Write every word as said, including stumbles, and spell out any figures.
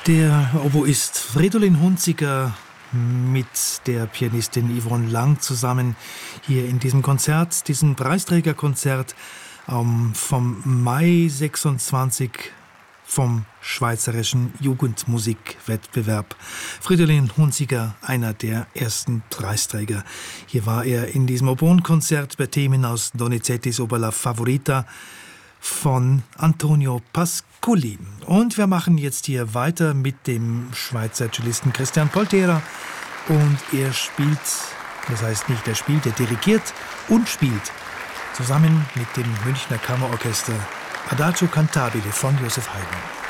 Der Oboist Fridolin Hunziker mit der Pianistin Yvonne Lang zusammen hier in diesem Konzert, diesem Preisträgerkonzert ähm, vom Mai sechsundzwanzig vom Schweizerischen Jugendmusikwettbewerb. Fridolin Hunziker, einer der ersten Preisträger. Hier war er in diesem Oboenkonzert bei Themen aus Donizettis Oper La Favorita von Antonio Pascoli. Und wir machen jetzt hier weiter mit dem Schweizer Cellisten Christian Poltera. Und er spielt, das heißt nicht er spielt, er dirigiert und spielt zusammen mit dem Münchner Kammerorchester Adagio Cantabile von Joseph Haydn.